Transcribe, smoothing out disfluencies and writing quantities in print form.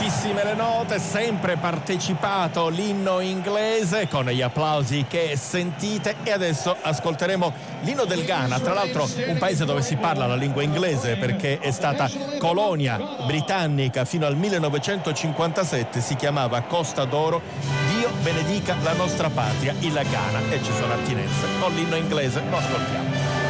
Altissime le note, sempre partecipato l'inno inglese con gli applausi che sentite, e adesso ascolteremo l'inno del Ghana, tra l'altro un paese dove si parla la lingua inglese perché è stata colonia britannica fino al 1957, si chiamava Costa d'Oro. Dio benedica la nostra patria, il Ghana, e ci sono attinenze con l'inno inglese, lo ascoltiamo.